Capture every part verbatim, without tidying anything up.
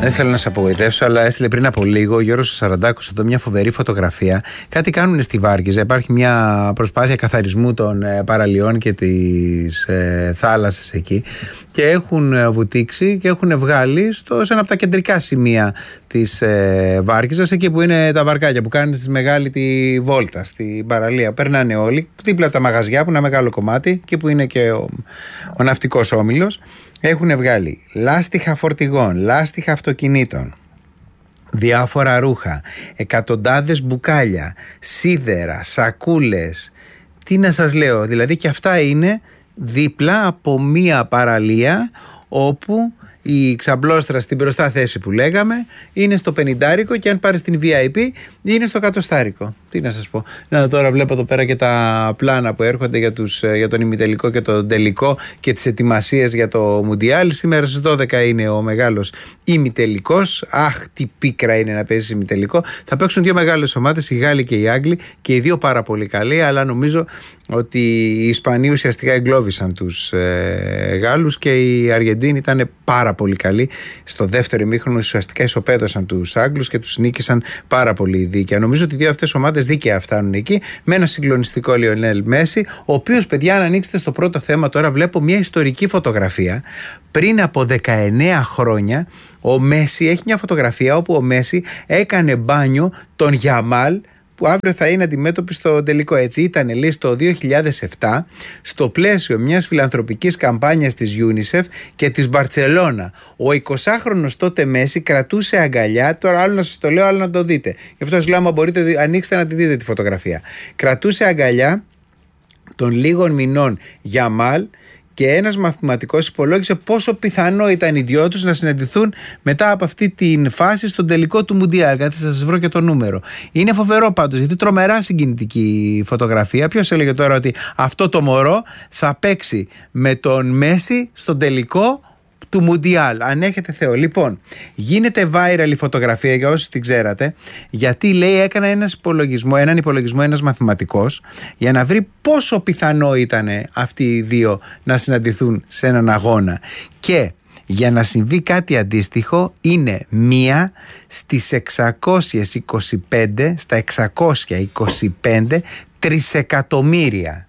Δεν θέλω να σε απογοητεύσω, αλλά έστειλε πριν από λίγο ο Γιώργος Σαραντάκος εδώ μια φοβερή φωτογραφία. Κάτι κάνουν στη Βάρκηζα. Υπάρχει μια προσπάθεια καθαρισμού των ε, παραλιών και της ε, θάλασσας εκεί. Και έχουν βουτήξει και έχουν βγάλει στο, σε ένα από τα κεντρικά σημεία της ε, Βάρκηζας, εκεί που είναι τα βαρκάκια που κάνουν στη μεγάλη τη βόλτα στην παραλία. Περνάνε όλοι δίπλα από τα μαγαζιά που είναι ένα μεγάλο κομμάτι, εκεί που είναι και ο, ο ναυτικός όμιλος. Έχουν βγάλει λάστιχα φορτηγών, λάστιχα αυτοκινήτων, διάφορα ρούχα, εκατοντάδες μπουκάλια, σίδερα, σακούλες. Τι να σας λέω, δηλαδή και αυτά είναι δίπλα από μία παραλία όπου η ξαμπλώστρα στην μπροστά θέση που λέγαμε είναι στο πενηντάρικο και αν πάρεις την βι άι πι είναι στο κατοστάρικο. Τι να σας πω. Να, τώρα βλέπω εδώ πέρα και τα πλάνα που έρχονται για, τους, για τον ημιτελικό και τον τελικό και τις ετοιμασίες για το Μουντιάλ. Σήμερα στις δώδεκα είναι ο μεγάλος ημιτελικός. Αχ, τι πίκρα είναι να παίζεις ημιτελικό. Θα παίξουν δύο μεγάλες ομάδες, οι Γάλλοι και οι Άγγλοι, και οι δύο πάρα πολύ καλοί, αλλά νομίζω ότι οι Ισπανοί ουσιαστικά εγκλώβησαν τους ε, Γάλλους και οι Αργεντίνοι ήταν πάρα πολύ καλοί. Στο δεύτερο ημίχρονο ουσιαστικά ισοπαίδωσαν τους Άγγλους και τους νίκησαν πάρα πολύ δίκαια. Νομίζω ότι οι δύο αυτές ομάδες δίκαια φτάνουν εκεί, με ένα συγκλονιστικό Λιονέλ Μέση, ο οποίος, παιδιά, αν ανοίξετε στο πρώτο θέμα, τώρα βλέπω μια ιστορική φωτογραφία. Πριν από δεκαεννέα χρόνια ο Μέση έχει μια φωτογραφία όπου ο Μέση έκανε μπάνιο τον Γιαμάλ, που αύριο θα είναι αντιμέτωποι στο τελικό. Έτσι ήταν, λέει, στο δύο χιλιάδες επτά, στο πλαίσιο μιας φιλανθρωπικής καμπάνιας της UNICEF και της Μπαρτσελώνα. Ο εικοσάχρονος τότε Μέση κρατούσε αγκαλιά, τώρα άλλο να σας το λέω, άλλο να το δείτε. Γι' αυτό σας λέω, άμα μπορείτε, ανοίξτε να τη δείτε τη φωτογραφία. Κρατούσε αγκαλιά των λίγων μηνών Γιαμάλ, και ένας μαθηματικός υπολόγισε πόσο πιθανό ήταν οι δυο τους να συναντηθούν μετά από αυτή την φάση στον τελικό του Μουντιάλ. Κάτι θα σας βρω και το νούμερο. Είναι φοβερό πάντως, γιατί τρομερά συγκινητική φωτογραφία. Ποιος έλεγε τώρα ότι αυτό το μωρό θα παίξει με τον Μέση στον τελικό του Μουντιάλ, αν έχετε Θεό. Λοιπόν, γίνεται viral η φωτογραφία, για όσοι την ξέρατε, γιατί, λέει, έκανα ένας υπολογισμό, έναν υπολογισμό ένας μαθηματικός για να βρει πόσο πιθανό ήταν αυτοί οι δύο να συναντηθούν σε έναν αγώνα. Και για να συμβεί κάτι αντίστοιχο είναι μία στις εξακόσιες είκοσι πέντε, στα εξακόσια είκοσι πέντε τρισεκατομμύρια.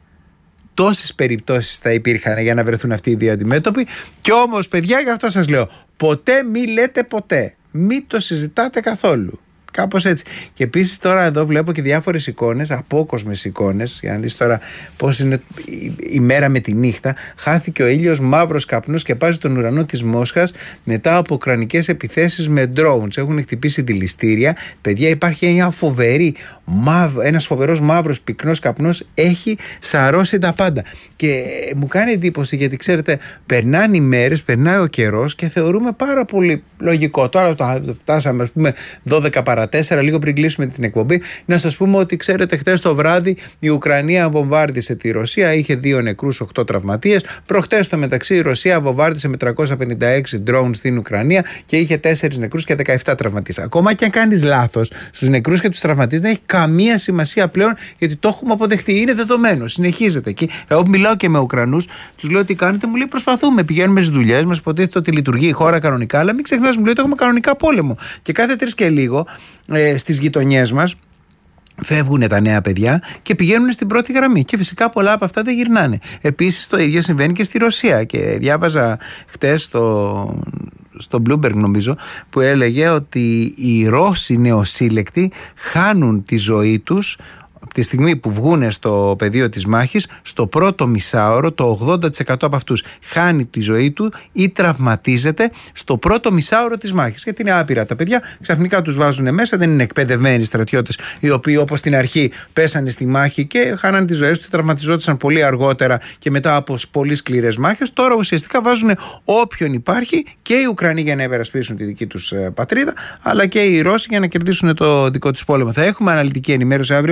Τόσες περιπτώσεις θα υπήρχαν για να βρεθούν αυτοί οι δύο αντιμέτωποι. Και όμως, παιδιά, γι' αυτό σας λέω, ποτέ μη λέτε ποτέ, μη το συζητάτε καθόλου. Κάπως έτσι. Και επίσης τώρα εδώ βλέπω και διάφορες εικόνες, απόκοσμες εικόνες, για να δεις τώρα πώς είναι η μέρα με τη νύχτα. Χάθηκε ο ήλιος, μαύρος καπνός και πάζει τον ουρανό της Μόσχας μετά από ουκρανικές επιθέσεις με drones. Έχουν χτυπήσει δηληστήρια. Παιδιά, υπάρχει μια φοβερή, ένας φοβερός μαύρος πυκνός καπνός, έχει σαρώσει τα πάντα. Και μου κάνει εντύπωση, γιατί ξέρετε, περνάνε οι μέρες, περνάει ο καιρός και θεωρούμε πάρα πολύ λογικό. Τώρα φτάσαμε, ας πούμε, δώδεκα παρά τέσσερα, λίγο πριν κλείσουμε την εκπομπή, να σας πούμε ότι, ξέρετε, χτες το βράδυ η Ουκρανία βομβάρδισε τη Ρωσία, είχε δύο νεκρούς, οκτώ τραυματίες. Προχτές, στο μεταξύ, η Ρωσία βομβάρδισε με τριακόσια πενήντα έξι drones στην Ουκρανία και είχε τέσσερις νεκρούς και δεκαεπτά τραυματίες. Ακόμα και αν κάνεις λάθος στους νεκρούς και τους τραυματίες, δεν έχει καμία σημασία πλέον, γιατί το έχουμε αποδεχτεί. Είναι δεδομένο. Συνεχίζεται εκεί. Εγώ μιλάω και με Ουκρανούς, τους λέω τι κάνετε, μου λέει προσπαθούμε, πηγαίνουμε στις δουλειές μας, υποτίθεται ότι λειτουργεί η χώρα κανονικά, αλλά μην ξεχνάς, μου λέει, το έχουμε κανονικά πόλεμο. Και κάθε τρεις και λίγο ε, στις γειτονιές μας φεύγουν τα νέα παιδιά και πηγαίνουν στην πρώτη γραμμή. Και φυσικά πολλά από αυτά δεν γυρνάνε. Επίσης το ίδιο συμβαίνει και στη Ρωσία. Και διάβαζα χτες στο, στο Bloomberg, νομίζω, που έλεγε ότι οι Ρώσοι νεοσύλλεκτοι χάνουν τη ζωή τους από τη στιγμή που βγούνε στο πεδίο της μάχης, στο πρώτο μισάωρο, το ογδόντα τοις εκατό από αυτούς χάνει τη ζωή του ή τραυματίζεται στο πρώτο μισάωρο της μάχης. Γιατί είναι άπειρα τα παιδιά, ξαφνικά τους βάζουν μέσα, δεν είναι εκπαιδευμένοι στρατιώτες, οι οποίοι όπως στην αρχή πέσανε στη μάχη και χάνανε τις ζωές τους, τραυματιζόντουσαν πολύ αργότερα και μετά από πολύ σκληρές μάχες. Τώρα ουσιαστικά βάζουν όποιον υπάρχει, και οι Ουκρανοί για να υπερασπίσουν τη δική τους πατρίδα, αλλά και οι Ρώσοι για να κερδίσουν το δικό τους πόλεμο. Θα έχουμε αναλυτική ενημέρωση αύριο. Θα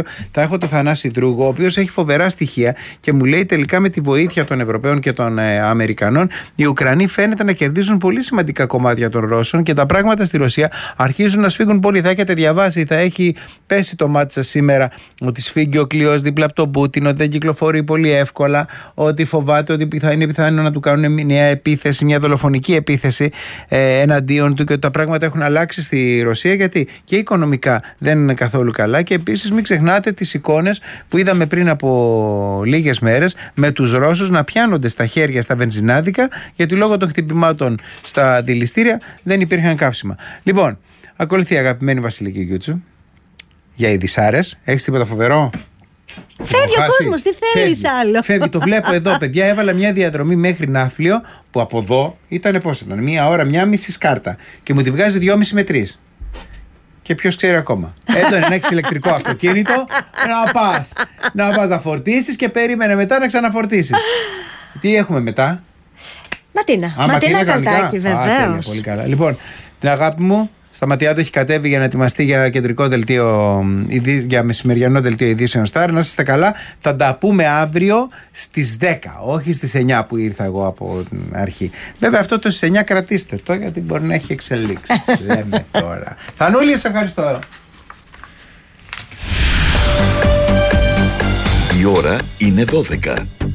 έχω τον Θανάση Δρούγο, ο οποίος έχει φοβερά στοιχεία και μου λέει τελικά με τη βοήθεια των Ευρωπαίων και των ε, Αμερικανών, οι Ουκρανοί φαίνεται να κερδίζουν πολύ σημαντικά κομμάτια των Ρώσων και τα πράγματα στη Ρωσία αρχίζουν να σφίγγουν πολύ. Θα έχετε διαβάσει, θα έχει πέσει το μάτι σας σήμερα ότι σφίγγει ο κλειός δίπλα από τον Πούτιν, ότι δεν κυκλοφορεί πολύ εύκολα, ότι φοβάται ότι θα είναι πιθανό να του κάνουν μια επίθεση, μια δολοφονική επίθεση ε, εναντίον του και ότι τα πράγματα έχουν αλλάξει στη Ρωσία, γιατί και οικονομικά δεν είναι καθόλου καλά. Και επίσης μην ξεχνάτε τις εικόνες που είδαμε πριν από λίγες μέρες με τους Ρώσους να πιάνονται στα χέρια στα βενζινάδικα, γιατί λόγω των χτυπημάτων στα δηληστήρια δεν υπήρχαν καύσιμα. Λοιπόν, ακολουθεί η αγαπημένη Βασιλική Γιούτσου για ειδισάρες. Έχεις τίποτα φοβερό? Φεύγει ο κόσμος, τι θέλεις άλλο? Φεύγει, το βλέπω εδώ, παιδιά. Έβαλα μια διαδρομή μέχρι Ναύπλιο που από εδώ ήταν πώς ήταν, μία ώρα, μία μισή σκάρτα και μου τη βγάζει δυόμιση με τρεις. Και ποιος ξέρει ακόμα. Έντονε να έχεις ηλεκτρικό αυτοκίνητο, να πας να πας να φορτίσεις και περίμενε μετά να ξαναφορτίσεις. Τι έχουμε μετά? Ματίνα. Α, Ματίνα, Ματίνα Καλτάκι, βεβαίως. Πολύ καλά. Λοιπόν, την αγάπη μου Σταματιάδου έχει κατέβει για να ετοιμαστεί για κεντρικό δελτίο, για μεσημεριανό δελτίο ειδήσεων Star. Να είστε καλά. Θα τα πούμε αύριο στις δέκα, όχι στις εννιά που ήρθα εγώ από την αρχή. Βέβαια, αυτό το στις εννιά κρατήστε το, γιατί μπορεί να έχει εξελίξεις. Λέμε τώρα. Θανούλη, σε ευχαριστώ. Η ώρα είναι δώδεκα.